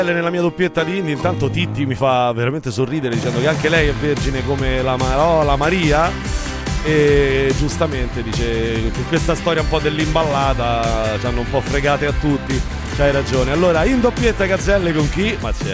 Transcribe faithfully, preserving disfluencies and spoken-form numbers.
Nella mia doppietta di indie, intanto Titti mi fa veramente sorridere dicendo che anche lei è vergine come la, Mar- la Maria, e giustamente dice con questa storia un po' dell'imballata ci hanno un po' fregate a tutti, c'hai ragione. Allora in doppietta Gazzelle con chi? Ma c'è